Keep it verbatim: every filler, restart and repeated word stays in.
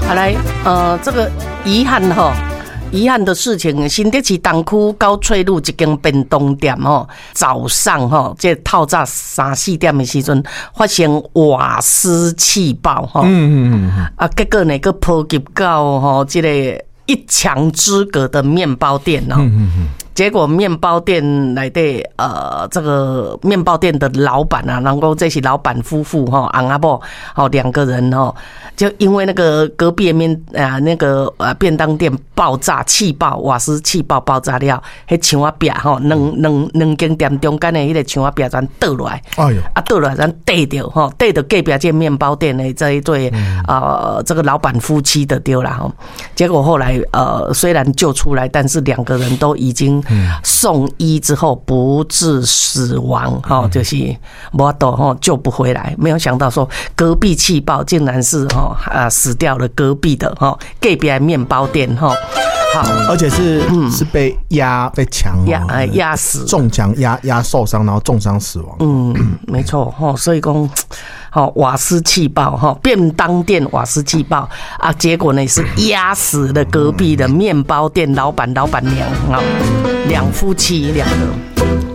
好来，呃，这个遗憾哈。遗憾的事情，新竹市东区高翠路一间便当店吼，早上吼，这透早三四点的时阵发生瓦斯气爆吼，嗯嗯嗯，啊，结果呢，个波及到吼，这个一墙之隔的面包店哦，嗯嗯嗯。结果面包店来的呃，这个面包店的老板啊，然后这是老板夫妇哈，昂阿伯哦两个人哦，就因为那个隔壁面啊那个呃便当店爆炸气爆，瓦斯气爆爆炸了，迄墙仔壁吼，两两两间店中间的迄个墙仔壁全倒落来，哎呦，啊倒落来全跌掉吼，跌到隔壁这面包店的这一对呃这个老板夫妻的丢了哈，结果后来呃虽然救出来，但是两个人都已经。送医之后不治死亡，哈，就是没都哈救不回来。没有想到说隔壁气爆竟然是哈啊死掉了隔壁的哈隔壁的面包店哈，好， 而且是、嗯、是被压被强压压死， 中枪压压受伤，然后重伤死亡。 嗯，没错哈，所以讲。好，瓦斯气爆哈，便当店瓦斯气爆啊，结果呢是压死了隔壁的面包店老板老板娘啊，两夫妻两个。